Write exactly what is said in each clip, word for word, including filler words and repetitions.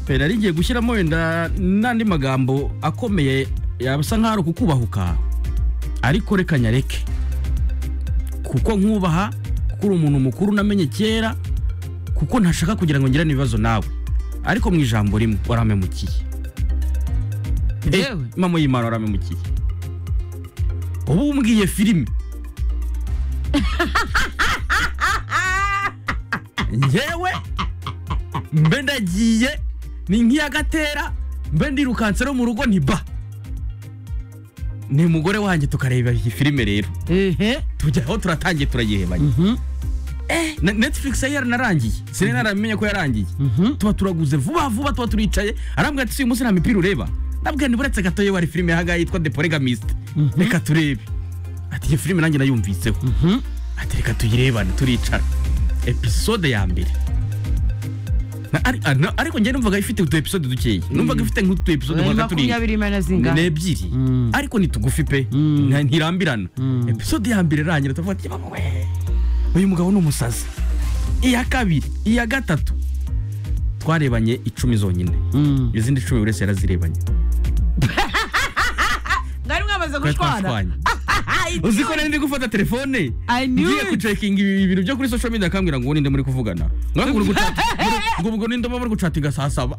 pera rigiye gushyiramo wenda nandi magambo akomeye yabasa nk'aro kukubahuka ariko reka nyareke kuko nkubaha kuko umuntu mukuru namenye kera kuko ntashaka kugira ngo ngirane ibibazo nawe ariko mu ijambo rimwe waramemukiye Yewe mama y'Imana waramemukiye ubu umbwiye filime ngewe mbe ndagiye ni nk'iyagatera mbe ndirukanse no mu rugo ntiba ni mugore wanjye tukareba iyi filime rero ehe tujya aho turatangiye turagihebanye eh Netflix yari narangiye sine naramenye ko yarangiye tuba turaguze vuba vuba tuba turicaye arambwa ati uyu munsi nta mipira ureba ndabwiye ni buretse gatoye wari filime yahaga yitwa The Polygamist reka turebe ati iyi filime nanjye nayumviseho ati reka tuyirebane turicara episode ya mbere ariko njye numvaga ifite utu episode dukeyi numvaga ifite nk'utu episode nka turi n'ebyiri ariko nitugufi pe ntirambirana episode ya mbere rangira tuvuga ati mama we uyu mugabo ni umusazi iya kabiri iya gatatu twarebanye icumi zonyine izindi icumi urese yarazirebanye ngari mwamaze gushwana uziko nari ndi gufata telefone ngiye kucekinga ibintu byo kuri social media akambwira ngo ninde muri kuvugana ngo guchat ngo ubwo ninde muri guchatinga saa saba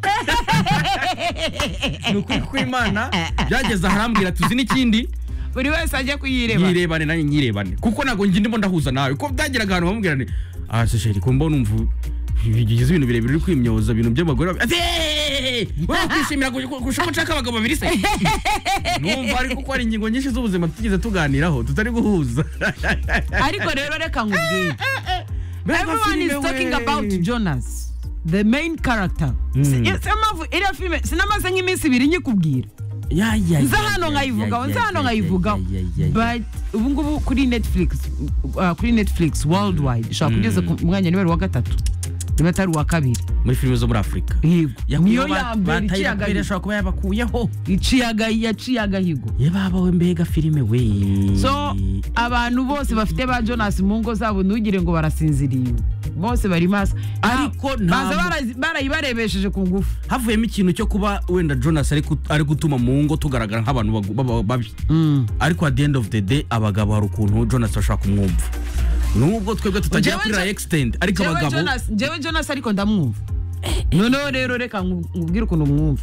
nuko kwimana byageza harambwira tuzi n'ikindi buri wese ajya kuyireba yirebane nanjye nyirebane kuko nago ngi ndimo ndahuza nawe ko byagiraga ahantu bamubwirane ah sheri ko mbona umvu bigize ibintu birebire uri kwimyoza ibintu by'abagore wowe kwishimira gushaka nshaka abagabo babiri se numva ariko ko ari ingingo nyinshi z'ubuzima tugize tuganiraho tutari guhuza ariko rero reka nkubwire everyone is talking about Jonas the main character semavu iriya filime sinamaze nk'iminsi ibiri nyikubwira ya ya nza hano ngayivuga nza hano ngayivuga but ubu ngubu kuri Netflix kuri Netflix worldwide shaka kugeza ku mwanya niwe wa gatatu niba atari wa kabiri muri filime zo muri Afrika yego niyo ya mbere iciyaga irashaka kuba yabakuyeho iciyaga yaciyaga higo yebaba we mbega filime we so abantu bose bafite ba Jonas mu ngo zabo ntugire ngo barasinziriye bose bari masa ariko baza barayibarebesheje ku ngufu havuyemo ikintu cyo kuba wenda Jonas ari gutuma mu ngo tugaragara nk'abantu babi ariko at the end of the day abagabo hari ukuntu Jonas ashaka kumwumva nubwo twebwe tutagira kuri extend ariko abagabo Jonas jewe Jonas ariko ndamwumva none rero reka ngubwire ukuntu mwumva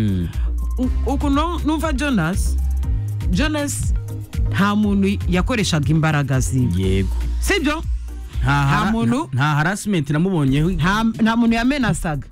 ukuntu numva Jonas Jonas nta muntu yakoreshaga imbaraga ziwe yego sibyo nta muntu nta harassment namubonyeho nta muntu yamenasaga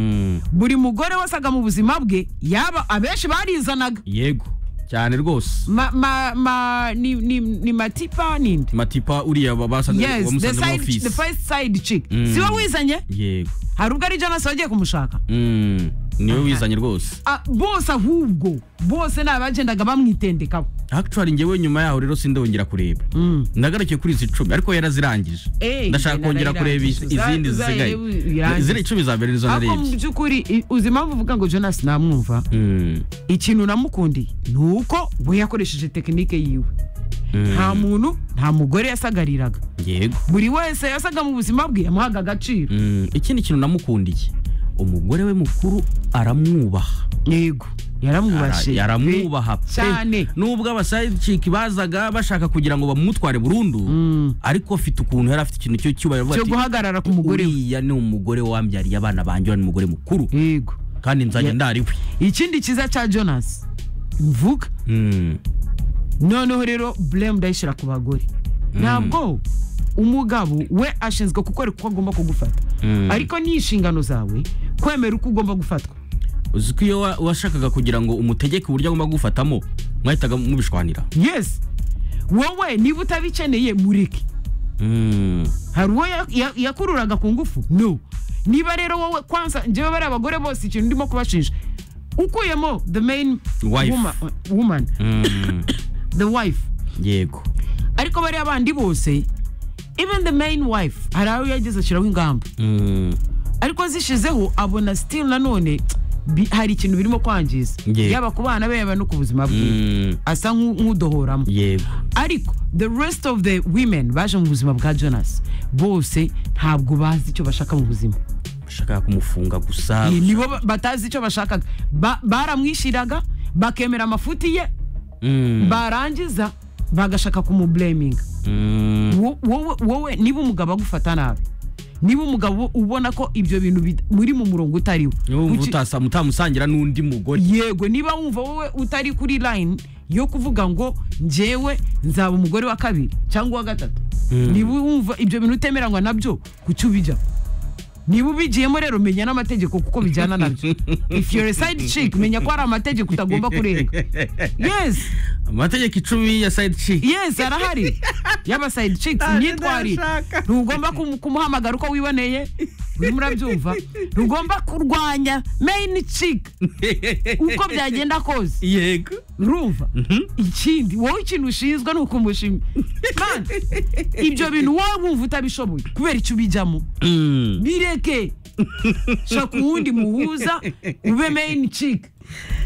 buri mugore wasaga mu buzima bwe yaba abenshi barizanaga yego cyane rwose ma ma ma ni ni ni matipa ninde matipa uriya babasanze bamusanze mu office the first side chick mm. siwe wizanye yego hari ubwo ari Jonas wagiye kumushaka mm. niwe wizanye rwose ah bose ahubwo bose nabagendaga bamwitendeka actually ngewe nyuma yaho rero sindongera kureba mm. ndagarukiye kuri izi icumi ariko yarazirangije ndashaka kongera kureba izindi zisigaye ziri icumi za mbere nizo narebye ako byukuri uzima uvuga ngo Jonas namwumva mm. ikintu namukundi nuko we yakoresheje technique yiwe nta muntu nta mugore yasagariraga yego buri wese yasaga mu buzima bwe yamuhaga agaciro ikindi kintu namukundiye umugore we mukuru aramwubaha yego yaramwubashe yaramwubaha cyane nubwo abaside chick bazaga bashaka kugira ngo bamutware burundu mm. ariko afite ukuntu yari afite ikintu cyo cyubahiro cyo guhagarara ku mugore ya ni umugore wambyariye abana banjye ni umugore mukuru yego kandi nzajya ndariwe ikindi kiza cha Jonas mvuga mm. noneho rero blame ndayishira ku bagore mm. ntabwo umugabo we ashinzwe gukora uko agomba kugufata mm. ariko ni inshingano zawe kwemera uko ugomba gufatwa uziko iyo washakaga kugira ngo umutegeke uburyo agomba gufatamo mwahitaga mubishwanira yes wowe niba utabikeneye mureke mm. hari uwo yakururaga ku ngufu no niba rero wowe kwanza njyewe bari abagore bose ikintu ndimo kubashinja ukuyemo the main woman, woman. Mm. the wife yego ariko bari abandi bose even the main wife hari aho yageze ashiraho ingamba mm. ariko zishizeho abona still nanone hari ikintu birimo kwangiza yaba ku bana be yaba no ku buzima bwe mm. asa nk'udohoramo yego ariko the rest of the women baje mu buzima bwa Jonas bose ntabwo bazi icyo bashaka mu buzima bashaka kumufunga gusa Eh, nibo ba- batazi icyo bashakaga Ba- baramwishiraga bakemera amafuti ye Mm. barangiza bagashaka kumublaminga. Mm. Wo- wowe wowe niba umugabo agufata nabi, niba umugabo ubona ko ibyo bintu bid- muri mu murongo utariwo, Niba Kuki- utasa mutamusangira n'undi mugore. yego niba wumva wowe utari kuri line yo kuvuga ngo njyewe nzaba umugore wa kabiri cyangwa wa gatatu, niba wumva ibyo bintu utemeranywa nabyo kuki ubijya, niba ubigiyemo rero menya n'amategeko kuko bijyana nabyo. If you're a side chick menya ko hari amategeko utagomba kurenga. Yes, Amategeko icumi ya side chick. yes arahari y'aba side chicks. Ah, Imyitwarire ndashaka. ntugomba kum- kumuhamagara uko wiboneye, urimo urabyumva, ntugomba kurwanya main chick uko byagenda kose, Yego. urumva. Ikindi wowe ikintu ushinzwe ni ukumushimira man, ibyo bintu wowe wumva utabishoboye kubera icyo ubijyamo, Mm. bireke shaka uwundi muhuza ube main chick.